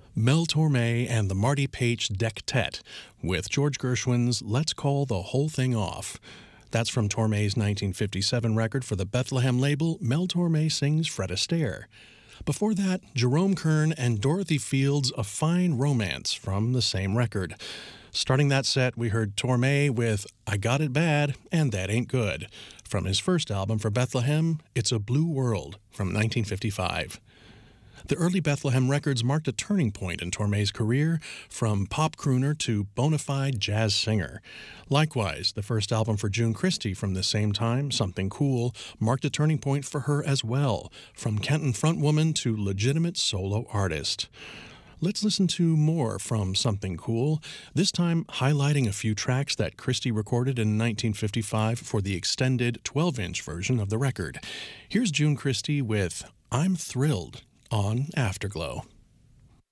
Mel Torme and the Marty Paich Dectet with George Gershwin's Let's Call the Whole Thing Off. That's from Torme's 1957 record for the Bethlehem label, Mel Torme Sings Fred Astaire. Before that, Jerome Kern and Dorothy Fields' A Fine Romance from the same record. Starting that set, we heard Torme with I Got It Bad and That Ain't Good from his first album for Bethlehem, It's a Blue World from 1955. The early Bethlehem records marked a turning point in Torme's career, from pop crooner to bona fide jazz singer. Likewise, the first album for June Christy from the same time, Something Cool, marked a turning point for her as well, from Kenton frontwoman to legitimate solo artist. Let's listen to more from Something Cool, this time highlighting a few tracks that Christy recorded in 1955 for the extended 12-inch version of the record. Here's June Christy with I'm Thrilled on Afterglow.